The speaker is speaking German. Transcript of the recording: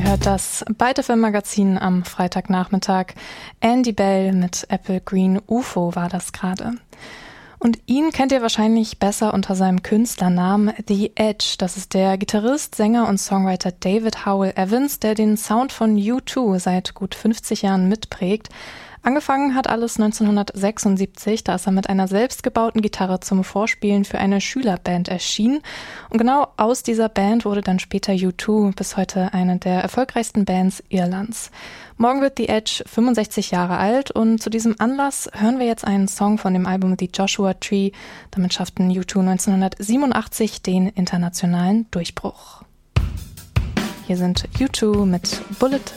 hört das Byte FM Magazin am Freitagnachmittag. Andy Bell mit Apple Green UFO war das gerade. Und ihn kennt ihr wahrscheinlich besser unter seinem Künstlernamen The Edge. Das ist der Gitarrist, Sänger und Songwriter David Howell Evans, der den Sound von U2 seit gut 50 Jahren mitprägt. Angefangen hat alles 1976, da ist er mit einer selbstgebauten Gitarre zum Vorspielen für eine Schülerband erschienen. Und genau aus dieser Band wurde dann später U2, bis heute eine der erfolgreichsten Bands Irlands. Morgen wird The Edge 65 Jahre alt und zu diesem Anlass hören wir jetzt einen Song von dem Album The Joshua Tree. Damit schafften U2 1987 den internationalen Durchbruch. Hier sind U2 mit Bullet